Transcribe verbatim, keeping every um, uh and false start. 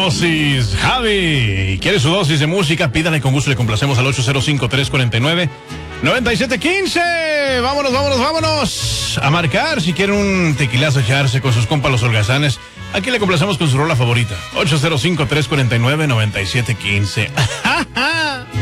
dosis, Javi. ¿Quiere su dosis de música? Pídale, con gusto le complacemos al ocho cero cinco, tres cuatro nueve, nueve siete uno cinco. Vámonos, vámonos, vámonos a marcar. Si quiere un tequilazo echarse con sus compas los holgazanes, aquí le complacemos con su rola favorita. ocho cero cinco, tres cuatro nueve, nueve siete uno cinco.